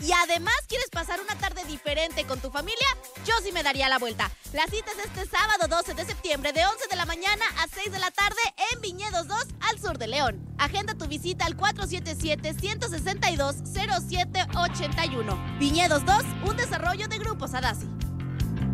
y además quieres pasar una tarde diferente con tu familia, yo sí me daría la vuelta. La cita es este sábado 12 de septiembre de 11 de la mañana a 6 de la tarde en Viñedos 2 al sur de León. Agenda tu visita al 477-162-0781. Viñedos 2, un desarrollo de Grupo Sadasi.